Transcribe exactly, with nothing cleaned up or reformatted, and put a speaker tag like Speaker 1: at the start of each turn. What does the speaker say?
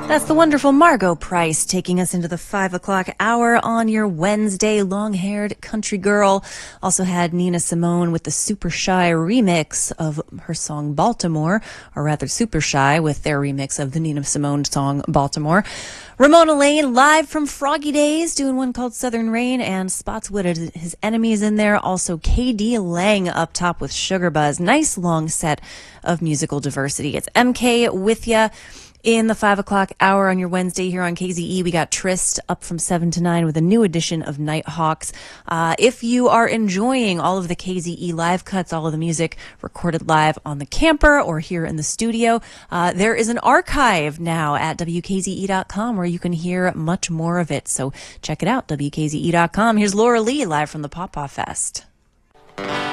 Speaker 1: That's the wonderful Margo Price taking us into the five o'clock hour on your Wednesday. Long-haired country girl. Also had Nina Simone with the Super Shy remix of her song Baltimore, or rather Super Shy with their remix of the Nina Simone song Baltimore. Ramona Lane live from Froggy Days doing one called Southern Rain, and Spotswood, his enemies in there. Also K D Lang up top with Sugar Buzz. Nice long set of musical diversity. It's M K with ya in the five o'clock hour on your Wednesday here on K Z E. We got Trist up from seven to nine with a new edition of Nighthawks. Uh, if you are enjoying all of the K Z E live cuts, all of the music recorded live on the camper or here in the studio, uh, there is an archive now at W K Z E dot com where you can hear much more of it. So check it out, W K Z E dot com. Here's Laura Lee live from the Pawpaw Fest.